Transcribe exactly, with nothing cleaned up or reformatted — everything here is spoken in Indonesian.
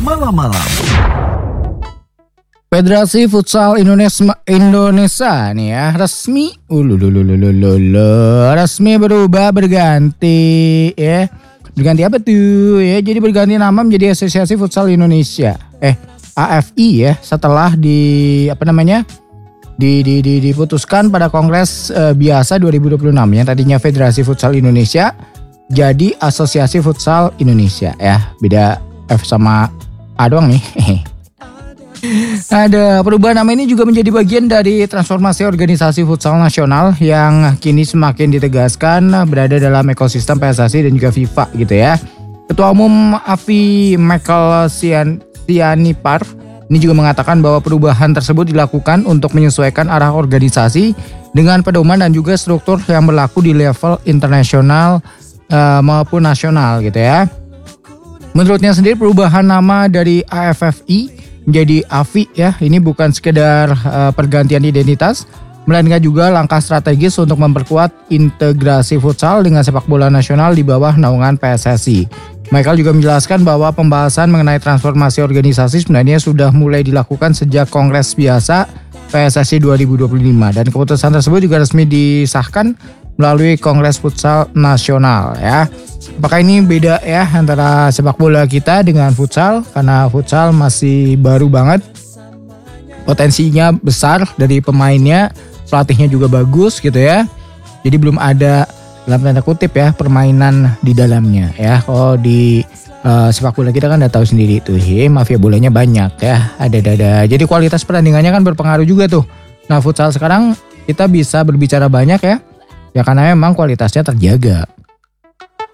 Malam-malam. Federasi Futsal Indonesia Indonesia nih ya resmi ululululululu resmi berubah berganti ya. Berganti apa tuh ya? Jadi berganti nama menjadi Asosiasi Futsal Indonesia. Eh A F I ya, setelah di apa namanya? Di, di, di diputuskan pada Kongres eh, biasa dua ribu dua puluh enam yang tadinya Federasi Futsal Indonesia jadi Asosiasi Futsal Indonesia ya. Beda F sama A doang nih. Ada perubahan nama ini juga menjadi bagian dari transformasi organisasi futsal nasional yang kini semakin ditegaskan berada dalam ekosistem P S S I dan juga FIFA gitu ya. Ketua Umum A F I Michael Sianipar ini juga mengatakan bahwa perubahan tersebut dilakukan untuk menyesuaikan arah organisasi dengan pedoman dan juga struktur yang berlaku di level internasional uh, maupun nasional gitu ya. Menurutnya sendiri perubahan nama dari A F F I menjadi A F I ya, ini bukan sekedar uh, pergantian identitas, melainkan juga langkah strategis untuk memperkuat integrasi futsal dengan sepak bola nasional di bawah naungan P S S I. Michael juga menjelaskan bahwa pembahasan mengenai transformasi organisasi sebenarnya sudah mulai dilakukan sejak Kongres Biasa P S S I dua ribu dua puluh lima dan keputusan tersebut juga resmi disahkan melalui Kongres Futsal Nasional ya. Apakah ini beda ya antara sepak bola kita dengan futsal? Karena futsal masih baru banget, potensinya besar dari pemainnya, pelatihnya juga bagus gitu ya. Jadi belum ada dalam tanda kutip ya permainan di dalamnya ya. Kalau di uh, sepak bola kita kan udah tahu sendiri tuh, he, mafia bolanya banyak ya. Ada-ada. Jadi kualitas pertandingannya kan berpengaruh juga tuh. Nah futsal sekarang kita bisa berbicara banyak ya. Ya karena memang kualitasnya terjaga.